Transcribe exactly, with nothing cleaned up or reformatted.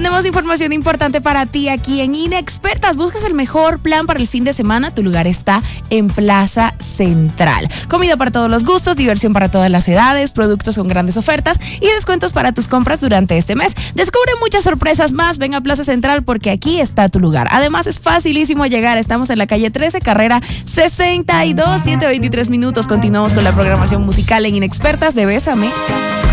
tenemos información importante para ti aquí en Inexpertas. ¿Buscas el mejor plan para el fin de semana? Tu lugar está en Plaza Central. Comida para todos los gustos, diversión para todas las edades, productos con grandes ofertas y descuentos para tus compras durante este mes. Descubre muchas sorpresas más. Ven a Plaza Central porque aquí está tu lugar. Además, es facilísimo llegar. Estamos en la calle trece, carrera sesenta y dos, siete veintitrés minutos. Continuamos con la programación musical en Inexpertas de Bésame.